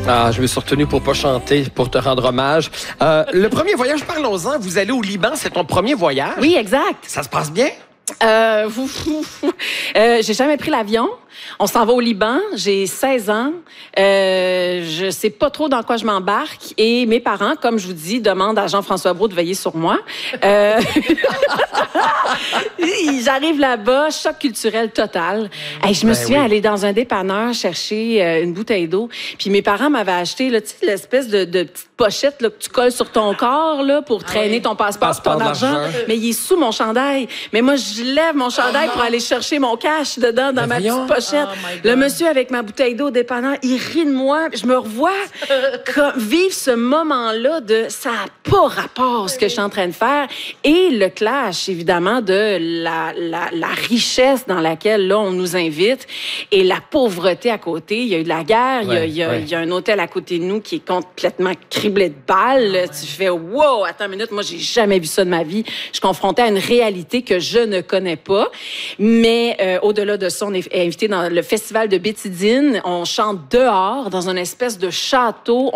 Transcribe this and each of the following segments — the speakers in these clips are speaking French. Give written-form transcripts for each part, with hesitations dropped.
Ah, je me suis retenu pour pas chanter, pour te rendre hommage. Le premier voyage, parlons-en. Vous allez au Liban, c'est ton premier voyage? Oui, exact. Ça se passe bien? J'ai jamais pris l'avion. On s'en va au Liban. J'ai 16 ans. Je sais pas trop dans quoi je m'embarque. Et mes parents, comme je vous dis, demandent à Jean-François Brault de veiller sur moi. J'arrive là-bas, choc culturel total. Hey, je me souviens aller dans un dépanneur chercher une bouteille d'eau. Puis mes parents m'avaient acheté là, l'espèce de petite pochette là, que tu colles sur ton corps là, pour traîner ton passeport ton argent. Mais il est sous mon chandail. Mais moi, je lève mon chandail pour aller chercher mon cash dedans dans ma petite pochette. Le monsieur avec ma bouteille d'eau au dépanneur, il rit de moi. Je me revois vivre ce moment-là de ça n'a pas rapport à ce que je suis en train de faire. Et le clash, évidemment, de la richesse dans laquelle là, on nous invite et la pauvreté à côté. Il y a eu de la guerre. Il y a un hôtel à côté de nous qui est complètement criblé de balles. Tu fais « Wow! Attends une minute, moi, j'ai jamais vu ça de ma vie. » Je suis confrontée à une réalité que je ne connais pas. Mais au-delà de ça, on est invité dans le festival de Bétidine. On chante dehors, dans une espèce de château.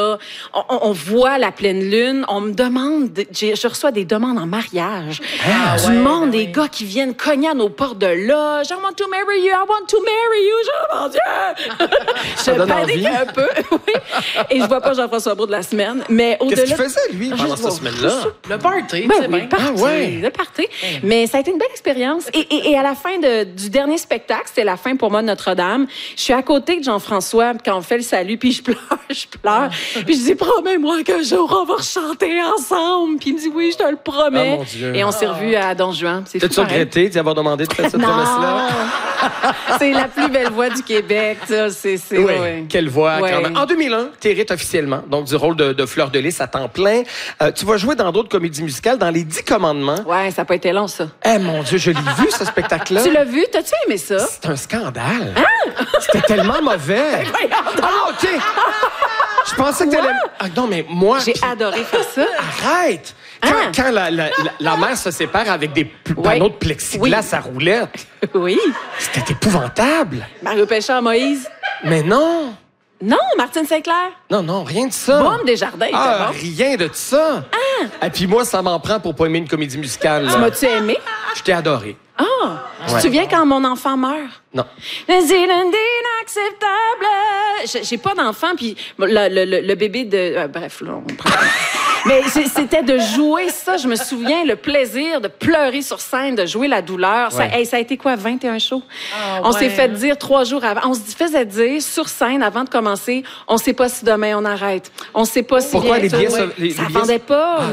On voit la pleine lune. On me demande... Je reçois des demandes en mariage. Du monde, des gars qui viennent cogner à nos portes de loge. « I want to marry you, I want to marry you. » Oh mon Dieu! Je panique un peu. Oui. Et je vois pas Jean-François Brault de la semaine. Mais au-delà... Qu'est-ce qu'il faisait, lui, pendant cette semaine-là? Le party, ben c'est oui, bien. le party. Mais ça a été une belle expérience. Et à la fin du dernier spectacle, c'était la fin pour moi de Notre-Dame, je suis à côté de Jean-François quand on fait le salut, puis je pleure. Puis je dis, promets-moi qu'un jour, on va rechanter ensemble. Puis il me dit, oui, je te le promets. Oh, mon Dieu. Et on s'est revus à Don Juan. T'as-tu regretté d'y avoir demandé de faire cette promesse-là? C'est la plus belle voix du Québec. Ça. Oui, quelle voix. Ouais. Quand même. En 2001, t'hérites officiellement donc du rôle de Fleur de Lys à temps plein. Tu vas jouer dans d'autres comédies musicales, dans Les 10 Commandements. Ouais, ça n'a pas été long, ça. Eh mon Dieu, je l'ai vu, ce spectacle-là. Tu l'as vu? T'as-tu aimé ça? C'est un scandale. C'était tellement mauvais. Ah, OK. Je pensais que t'allais... Ah, non, mais moi... J'ai adoré faire ça. Arrête! Quand la mère se sépare avec des panneaux de plexiglas à roulettes. Oui. C'était épouvantable. Mario Péchard, Moïse. Mais non. Non, Martine Sinclair. Non, rien de ça. Baume Desjardins, Ah, bon. rien de ça. Et puis moi, ça m'en prend pour pas aimer une comédie musicale. Tu m'as-tu aimé? Je t'ai adoré. Ah! Tu te souviens quand mon enfant meurt? Non. C'est inacceptable! J'ai pas d'enfant, puis le bébé de... bref, là, on prend... Mais c'était de jouer ça. Je me souviens, le plaisir de pleurer sur scène, de jouer la douleur. Ça a été quoi, 21 shows? On s'est fait dire 3 jours avant. On se faisait dire sur scène, avant de commencer, on sait pas si demain on arrête. On sait pas si... Pourquoi les billets... Ça vendait pas.